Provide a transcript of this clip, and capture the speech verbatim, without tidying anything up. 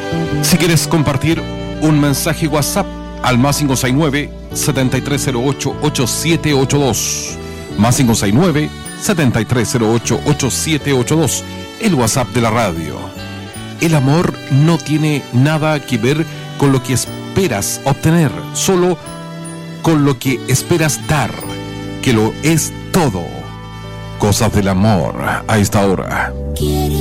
Si quieres compartir un mensaje WhatsApp al más cinco seis nueve, siete tres cero ocho, ocho siete ocho dos. Más cinco seis nueve, siete tres cero ocho, ocho siete ocho dos. El WhatsApp de la radio. El amor no tiene nada que ver con lo que esperas obtener, solo con lo que esperas dar, que lo es todo. Cosas del amor a esta hora.